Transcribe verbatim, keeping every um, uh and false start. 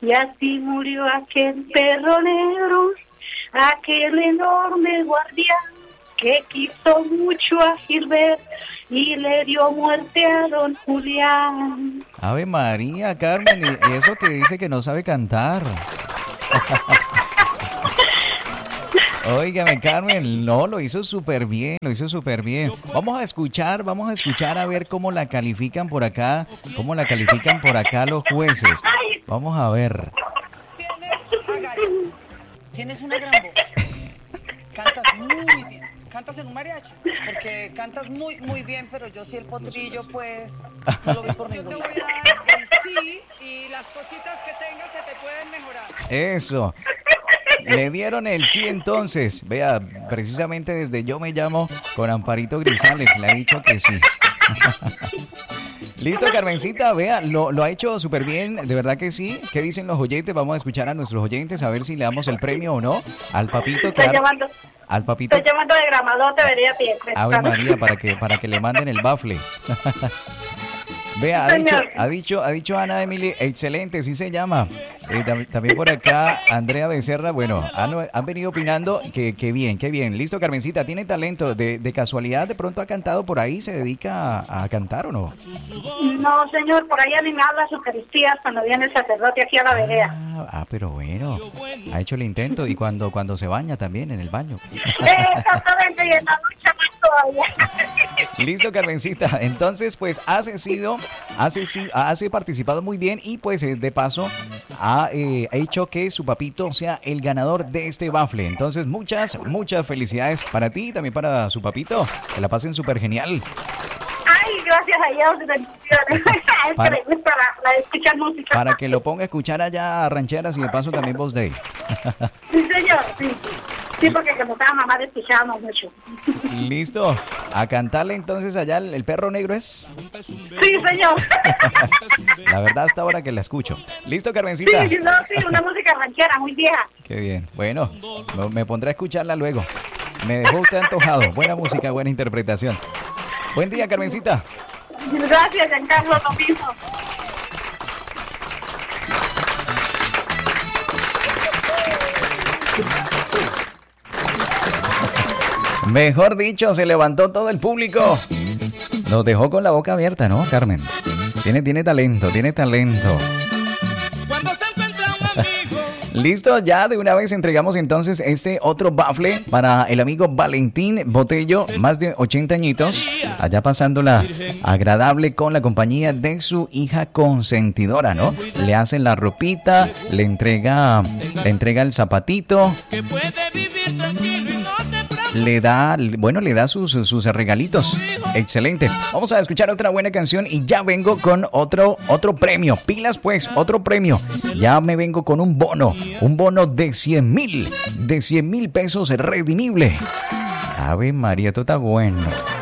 Y así murió aquel perro negro, aquel enorme guardián, que quiso mucho a Gilbert y le dio muerte a don Julián. Ave María, Carmen, y, y eso que dice que no sabe cantar. Óigame, Carmen, no, lo hizo súper bien, lo hizo súper bien. Vamos a escuchar, vamos a escuchar a ver cómo la califican por acá, cómo la califican por acá los jueces. Vamos a ver. Tienes agallas, tienes una gran voz, cantas muy bien, cantas en un mariachi, porque cantas muy, muy bien, pero yo sí el potrillo, pues, no lo vi por ningún lado. Yo te voy a dar el sí y las cositas que tengas se te pueden mejorar. Eso. Le dieron el sí entonces. Vea, precisamente desde Yo Me Llamo con Amparito Grisales le ha dicho que sí. Listo, Carmencita, vea, lo, lo ha hecho súper bien, de verdad que sí. ¿Qué dicen los oyentes? Vamos a escuchar a nuestros oyentes a ver si le damos el premio o no al papito. Que Estoy ha- llamando, al papito. estoy llamando de Gramadote, Vería Pietre. Ave María, para que, para que le manden el bafle. Vea, ha dicho, ha dicho, ha dicho Ana Emily, excelente, sí se llama. Eh, tam- también por acá, Andrea Becerra, bueno, han, han venido opinando que, que bien, que bien. Listo, Carmencita, tiene talento. De, de casualidad, de pronto ha cantado por ahí, ¿se dedica a, a cantar o no? No, señor, por ahí a mí me habla Eucaristías cuando viene el sacerdote aquí a la vereda. Ah, ah, pero bueno, ha hecho el intento y cuando, cuando se baña también en el baño. Exactamente, y en la lucha más todavía. Listo, Carmencita. Entonces, pues, has sido, has, si- has participado muy bien y, pues, eh, de paso, ha eh, hecho que su papito sea el ganador de este bafle. Entonces, muchas, muchas felicidades para ti y también para su papito. Que la pasen súper genial. Ay, gracias a Dios, bendiciones. Es que Para- le gusta la, la escuchar música. Para que lo ponga a escuchar allá a rancheras y de paso también Voz Day. Sí, señor, sí. Sí, porque como estaba mamá le escuchábamos mucho. Listo. A cantarle entonces allá el, el perro negro es. Sí, señor. La verdad hasta ahora que la escucho. Listo, Carmencita. Sí, no, sí, una música ranchera muy vieja. Qué bien. Bueno, me- me pondré a escucharla luego. Me dejó usted antojado. Buena música, buena interpretación. Buen día, Carmencita. Gracias, Giancarlo, lo mismo. Mejor dicho, se levantó todo el público. Nos dejó con la boca abierta, ¿no, Carmen? Tiene, tiene talento, tiene talento. Cuando se encuentra un amigo. Listo, ya de una vez entregamos entonces este otro bafle para el amigo Valentín Botello, más de ochenta añitos, allá pasándola agradable con la compañía de su hija consentidora, ¿no? Le hacen la ropita, le entrega, le entrega el zapatito, Que puede vivir tranquilo y no te preocupes. le da, bueno, le da sus, sus regalitos. Excelente. Vamos a escuchar otra buena canción y ya vengo con otro, otro premio. Pilas pues, otro premio. Ya me vengo con un bono, un bono de cien mil, de cien mil pesos redimible. Ave María, esto está bueno.